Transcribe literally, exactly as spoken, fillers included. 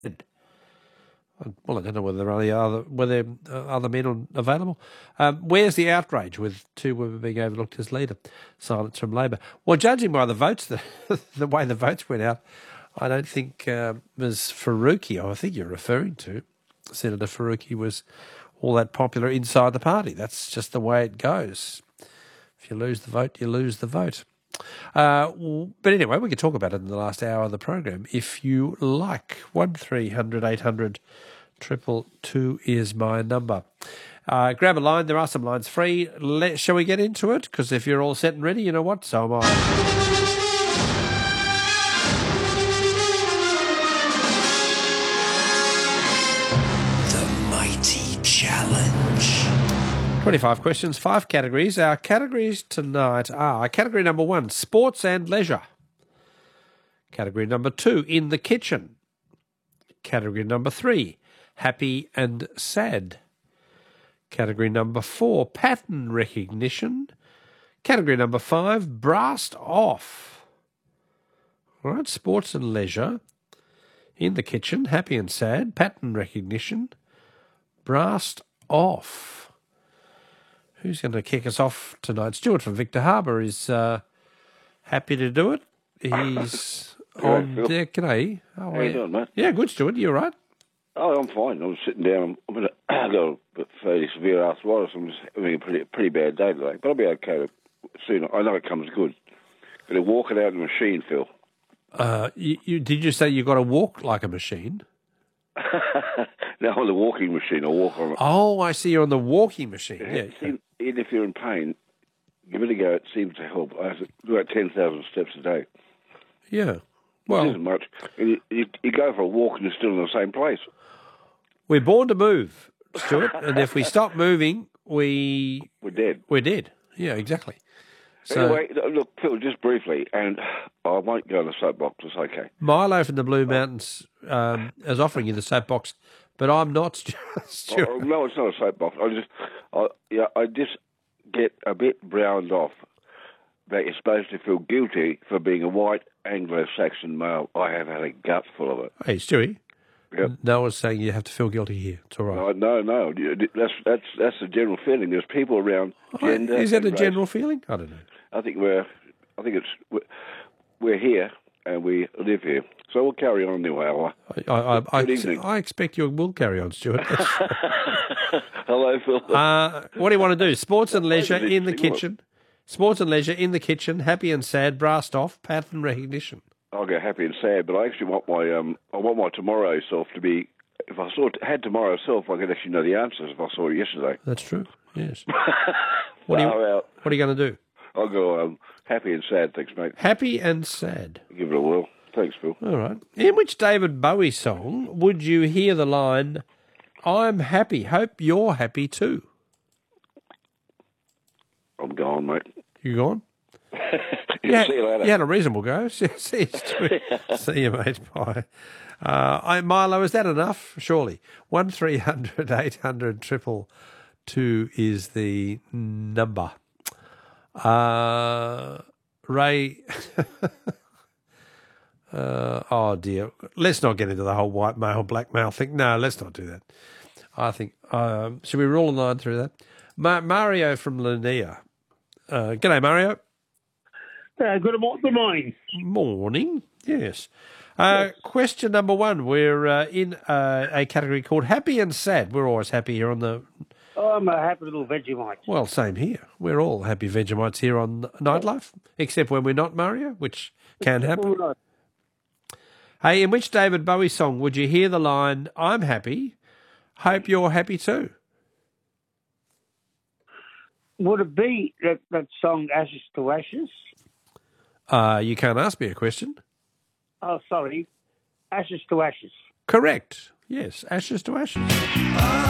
Well, I don't know whether there are any other, whether there are other men on, available. Um, where's the outrage with two women being overlooked as leader? Silence from Labor. Well, judging by the votes, the, the way the votes went out, I don't think uh, Miz Faruqi, I think you're referring to, Senator Faruqi, was all that popular inside the party. That's just the way it goes. If you lose the vote, you lose the vote. Uh, but anyway, we can talk about it in the last hour of the program if you like. one three hundred eight hundred triple two is my number. Uh, grab a line. There are some lines free. Let, shall we get into it? Because if you're all set and ready, you know what? So am I. The Mighty Challenge. twenty-five questions, five categories. Our categories tonight are category number one, sports and leisure. Category number two, in the kitchen. Category number three, happy and sad. Category number four, pattern recognition. Category number five, brassed off. All right, sports and leisure. In the kitchen, happy and sad, pattern recognition, brassed off. Who's going to kick us off tonight? Stuart from Victor Harbour is uh, happy to do it. He's on deck. G'day. Oh, How you doing, mate? Yeah, good, Stuart. You all right? Oh, I'm fine. I'm sitting down. I'm a, I've got a fairly severe arthritis. I'm just having a pretty, pretty bad day today. But I'll be okay soon. I know it comes good. Got to walk it out in the machine, Phil. Uh, you, you, did you say you got to walk like a machine? No, on the walking machine. I walk on it. Oh, I see. You're on the walking machine. Yeah. Yeah. Even if you're in pain, give it a go. It seems to help. I have to do about ten thousand steps a day. Yeah. Well, Well, it isn't much. And you, you, you go for a walk and you're still in the same place. we're born to move, Stuart, and if we stop moving, we We're dead. we're dead. Yeah, exactly. So Anyway, look, Phil, just briefly, and I won't go on the soapbox. It's okay. Milo from the Blue Mountains um, is offering you the soapbox, but I'm not, Stu- Stuart. Oh, no, it's not a soapbox. I just, I, yeah, I just get a bit browned off that you're supposed to feel guilty for being a white Anglo-Saxon male. I have had a gut full of it. Hey, Stewie. Yep. No one's saying you have to feel guilty here. It's all right. No, no, no. That's that's that's the general feeling. There's people around gender. Is that a and race. general feeling? I don't know. I think we're, I think it's we're, we're here and we live here. So we'll carry on anyway. I, I, I, Good evening. I, I expect you will carry on, Stuart. Hello, Phil. uh, what do you want to do? Sports and leisure What? in the kitchen. Sports and leisure in the kitchen. Happy and sad. Brassed off. Pattern recognition. I'll go happy and sad, but I actually want my um, I want my tomorrow self to be. If I saw had tomorrow self, I could actually know the answers. If I saw it yesterday, That's true. Yes. What are you, Far out. what are you going to do? I'll go um, happy and sad. Thanks, mate. Happy and sad. Give it a whirl. Thanks, Phil. All right. In which David Bowie song would you hear the line, I'm happy, hope you're happy too? I'm gone, mate. You gone? Yeah, see you later. You had a reasonable go. See, see, you, Stu. See you, mate. Bye. Uh, I, Milo, is that enough? Surely. one three hundred eight hundred triple two is the number. Uh, Ray... Uh, oh dear, let's not get into the whole white male, black male thing. No, let's not do that. I think, um, should we roll a line through that? Ma- Mario from Linnea. Uh, g'day, Mario. Uh, good, mo- good morning. Morning, yes. Uh, Yes. Question number one. We're uh, in uh, a category called happy and sad. We're always happy here on the, I'm a happy little Vegemite. well, same here. We're all happy Vegemites here on Nightlife, except when we're not, Mario, which can happen. All right. Hey, in which David Bowie song would you hear the line, I'm happy, hope you're happy too? Would it be that, that song Ashes to Ashes? Uh, you can't ask me a question. Oh, sorry. Ashes to Ashes. Correct. Yes, Ashes to Ashes.